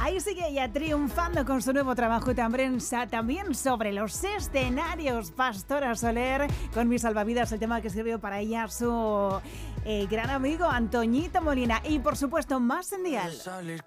Ahí sigue ella triunfando con su nuevo trabajo y también sobre los escenarios. Pastora Soler con Mis Salvavidas, el tema que escribió para ella su gran amigo Antoñito Molina. Y por supuesto, más en Dial.